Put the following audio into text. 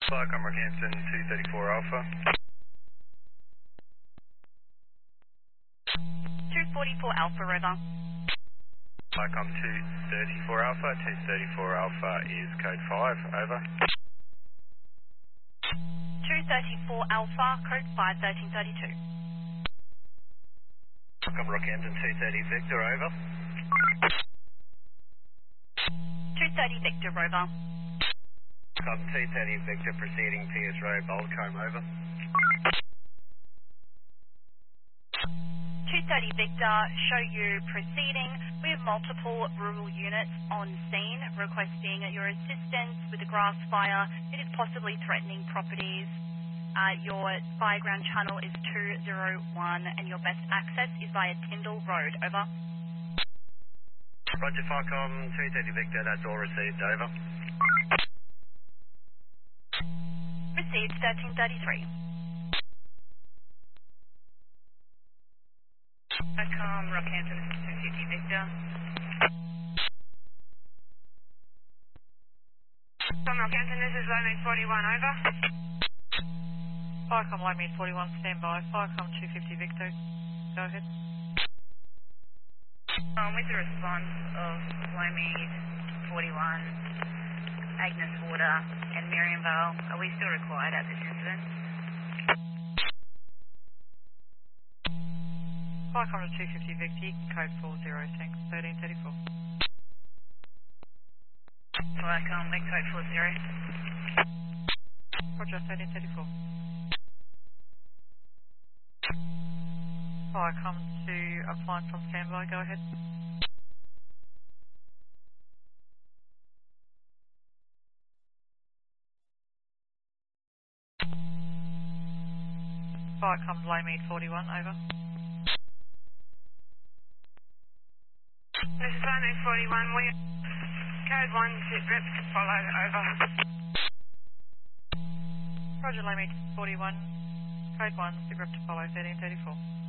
Flight Comrade Hampton 234 Alpha. 244 Alpha Rover. Flycom 234 Alpha. 234 Alpha is code 5. Over. 234 Alpha, code 5, 1332. Flycom Rockhampton 230 Victor. Over. 230 Victor Rover. Flycom 230 Victor proceeding PS Road Boldcombe. Over. 230 Victor, show you proceeding. We have multiple rural units on scene requesting your assistance with the grass fire. It is possibly threatening properties. Your fire ground channel is 201 and your best access is via Tyndall Road. Over. Roger, Flycom 230 Victor, that's all received. Over. Received 1333. Flycom Rockhampton 250 Victor. Flycom Rockhampton, this is Lowmead 41, over. Flycom Lowmead 41, stand by. Flycom 250 Victor, go ahead. With the response of Lowmead 41, Agnes Water and Miriam Vale, are we still required at this incident? Flycom to 250 Victor, you can code 40, thanks, 1334. Flycom, make code 40. Roger, 1334. Flycom to applying from standby, go ahead. Flycom Lowmead 41, over. This is Lowmead 41, we code 1 sit rep to follow, over. Roger, Lowmead 41, code 1, sit rep to follow, 1334.